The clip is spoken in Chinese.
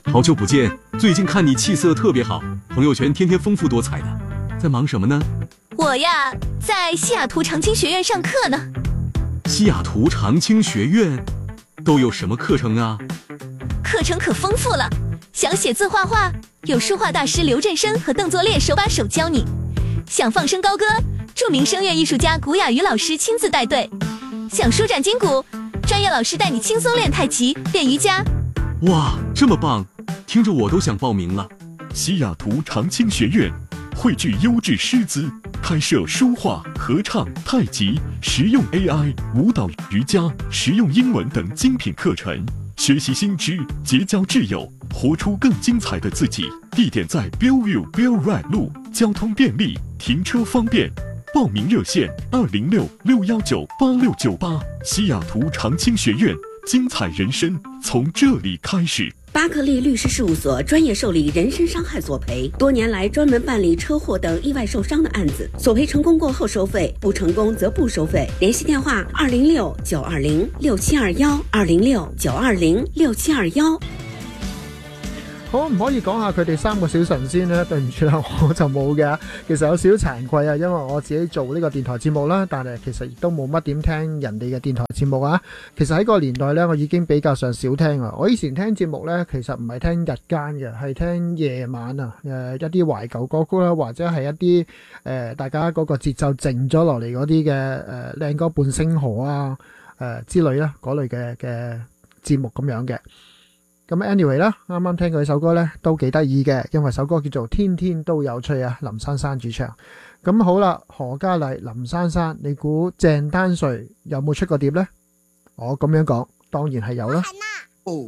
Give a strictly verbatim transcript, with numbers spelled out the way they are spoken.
好久不见，最近看你气色特别好，朋友圈天天丰富多彩的，在忙什么呢？ 我呀，在西雅图长青学院上课呢。 西雅图长青学院都有什么课程啊？ 课程可丰富了，想写字画画，有书画大师刘振生和邓作烈手把手教你；想放声高歌，著名声乐艺术家古雅瑜老师亲自带队；想舒展筋骨，专业老师带你轻松练太极、练瑜伽。 哇，这么棒，听着我都想报名了。 西雅图长青学院汇聚优质师资，开设书画、合唱、太极、实用 A I、舞蹈、瑜伽、实用英文等精品课程，学习新知，结交挚友，活出更精彩的自己。地点在 Bellevue Bell Ride 路，交通便利，停车方便。报名热线二零六六幺九八六九八。西雅图长青学院，精彩人生从这里开始。 巴克利律师事务所专业受理人身伤害索赔，多年来专门办理车祸等意外受伤的案子，索赔成功过后收费，不成功则不收费。联系电话二零六九二零六七二幺二零六九二零六七二幺。 可唔可以講下佢哋三個小神仙呢？對唔住啦，我就冇嘅。其實有少少慚愧啊，因為我自己做呢個電台節目啦，但係其實亦都冇乜點聽人哋嘅電台節目啊。其實喺個年代呢，我已經比較上少聽啊。我以前聽節目呢，其實唔係聽日間嘅，係聽夜晚啊。誒、呃、一啲懷舊歌曲啦，或者係一啲誒、呃、大家嗰個節奏靜咗落嚟嗰啲嘅誒靚歌伴星河啊誒、呃、之類啦，嗰類嘅嘅節目咁樣嘅。咁 anyway 啦，啱啱聽過首歌呢都幾得意嘅，因為首歌叫做《天天都有趣》啊，林珊珊主唱。咁好啦，何嘉麗、林珊珊，你估鄭丹瑞有冇出過碟呢？我咁樣講，當然係有啦。